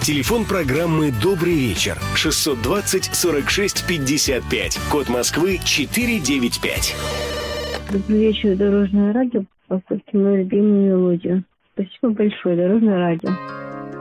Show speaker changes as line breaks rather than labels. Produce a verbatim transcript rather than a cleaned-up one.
Телефон программы «Добрый вечер» шестьсот двадцать сорок шесть пятьдесят пять. Код Москвы четыреста девяносто пять.
Добрый вечер, Дорожное радио. Поставьте мою любимую мелодию. Спасибо большое, Дорожное радио.